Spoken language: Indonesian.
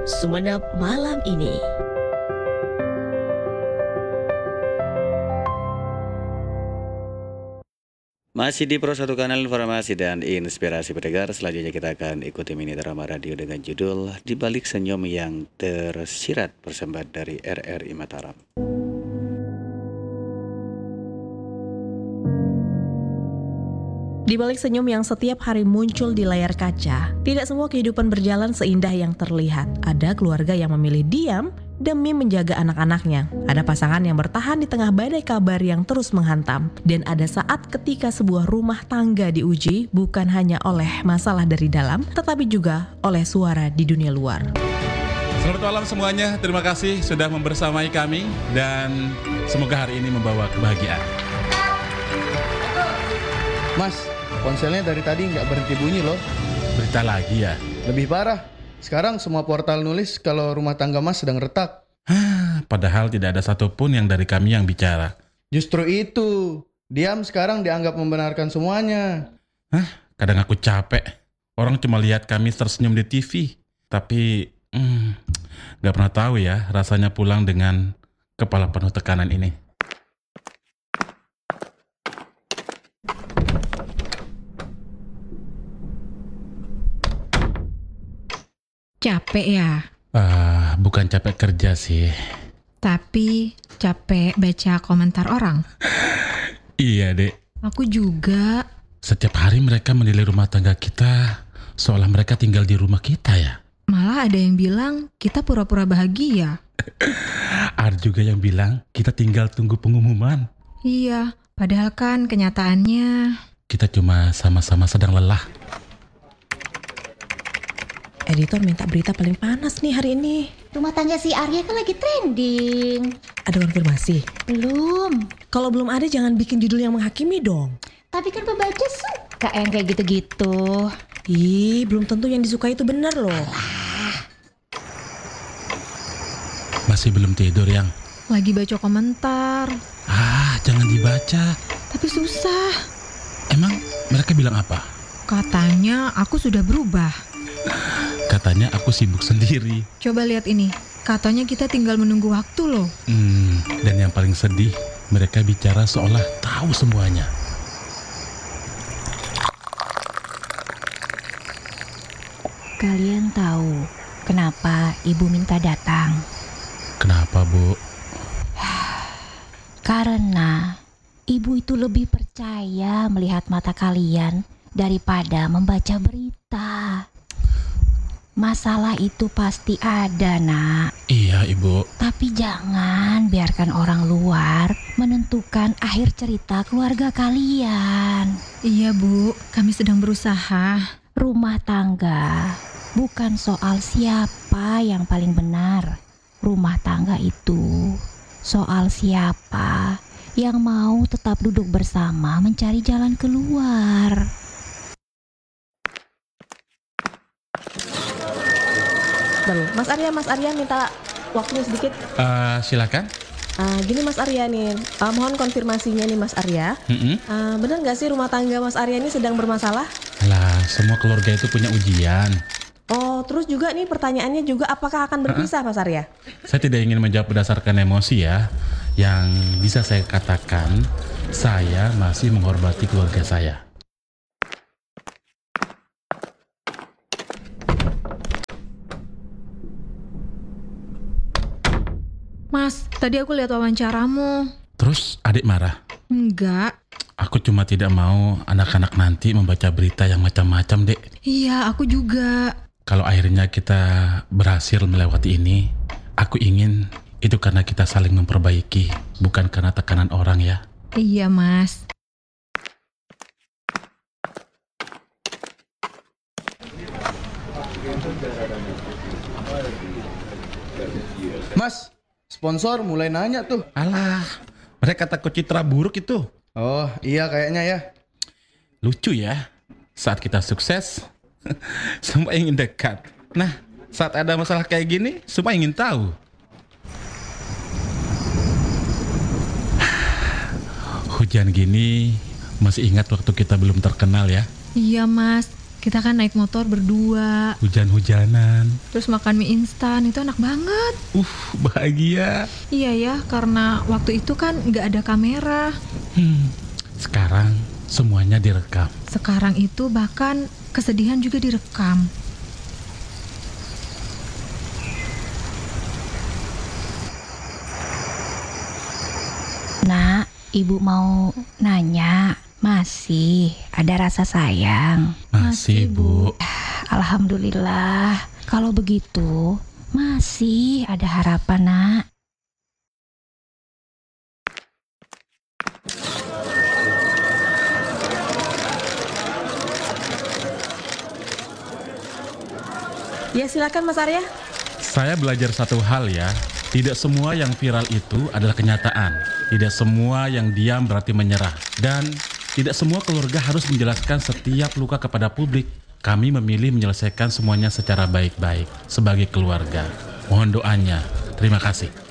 Sumenep malam ini. Masih di Pro 1 Kanal Informasi dan Inspirasi Pendengar. Selanjutnya kita akan ikuti mini drama radio dengan judul Di Balik Senyum yang Tersirat, persembahan dari RRI Mataram. Di balik senyum yang setiap hari muncul di layar kaca, tidak semua kehidupan berjalan seindah yang terlihat. Ada keluarga yang memilih diam demi menjaga anak-anaknya. Ada pasangan yang bertahan di tengah badai kabar yang terus menghantam. Dan ada saat ketika sebuah rumah tangga diuji bukan hanya oleh masalah dari dalam, tetapi juga oleh suara di dunia luar. Selamat malam semuanya, terima kasih sudah membersamai kami dan semoga hari ini membawa kebahagiaan. Mas, ponselnya dari tadi nggak berhenti bunyi loh. Berita lagi ya? Lebih parah, sekarang semua portal nulis kalau rumah tangga Mas sedang retak. Padahal tidak ada satupun yang dari kami yang bicara. Justru itu, diam sekarang dianggap membenarkan semuanya. Kadang aku capek. Orang cuma lihat kami tersenyum di TV. Tapi nggak pernah tahu ya rasanya pulang dengan kepala penuh tekanan ini. Capek ya? Bukan capek kerja sih. Tapi capek baca komentar orang. Iya dek. Aku juga. Setiap hari mereka menilai rumah tangga kita seolah mereka tinggal di rumah kita ya. Malah ada yang bilang kita pura-pura bahagia. Ada juga yang bilang kita tinggal tunggu pengumuman. Iya, padahal kan kenyataannya Kita cuma sama-sama sedang lelah. Editor minta berita paling panas nih hari ini. Rumah tangga si Arya kan lagi trending. Ada konfirmasi? Belum. Kalau belum ada jangan bikin judul yang menghakimi dong. Tapi kan pembaca suka yang kayak gitu-gitu. Ih, belum tentu yang disukai itu benar loh. Masih belum tidur yang? lagi baca komentar. Jangan dibaca. Tapi susah. Emang mereka bilang apa? Katanya aku sudah berubah. Katanya aku sibuk sendiri. Coba lihat ini. Katanya kita tinggal menunggu waktu loh. Dan yang paling sedih, mereka bicara seolah tahu semuanya. Kalian tahu kenapa ibu minta datang? Kenapa, Bu? Karena ibu itu lebih percaya melihat mata kalian daripada membaca berita. Masalah itu pasti ada, Nak. Iya, Ibu. Tapi jangan biarkan orang luar menentukan akhir cerita keluarga kalian. Iya Bu, kami sedang berusaha. Rumah tangga bukan soal siapa yang paling benar. Rumah tangga itu soal siapa yang mau tetap duduk bersama mencari jalan keluar. Lalu, Mas Arya minta waktunya sedikit. Silakan. Gini Mas Arya nih, mohon konfirmasinya nih Mas Arya. Benar nggak sih rumah tangga Mas Arya ini sedang bermasalah? Alah, semua keluarga itu punya ujian. Oh, terus juga nih pertanyaannya juga apakah akan berpisah Mas Arya? Saya tidak ingin menjawab berdasarkan emosi ya. Yang bisa saya katakan, saya masih menghormati keluarga saya. Mas, tadi aku lihat wawancaramu. Terus adik marah? Enggak. Aku cuma tidak mau anak-anak nanti membaca berita yang macam-macam, Dek. Iya, aku juga. Kalau akhirnya kita berhasil melewati ini, aku ingin itu karena kita saling memperbaiki, bukan karena tekanan orang ya. Iya, Mas. Mas, sponsor mulai nanya tuh. Alah, mereka takut citra buruk itu. Oh iya kayaknya ya. Lucu ya, saat kita sukses, semua ingin dekat. Nah, saat ada masalah kayak gini, semua ingin tahu. Hujan gini, masih ingat waktu kita belum terkenal ya? Iya, Mas. Kita kan naik motor berdua, Hujan-hujanan. terus makan mie instan, itu enak banget. Bahagia. Iya ya, karena waktu itu kan nggak ada kamera. Sekarang semuanya direkam. Sekarang itu bahkan kesedihan juga direkam. Nak, ibu mau nanya, masih ada rasa sayang? Masih, Bu. Alhamdulillah, kalau begitu masih ada harapan, Nak. Ya silakan Mas Arya. Saya belajar satu hal ya. Tidak semua yang viral itu adalah kenyataan. Tidak semua yang diam berarti menyerah. Dan tidak semua keluarga harus menjelaskan setiap luka kepada publik. Kami memilih menyelesaikan semuanya secara baik-baik sebagai keluarga. Mohon doanya. Terima kasih.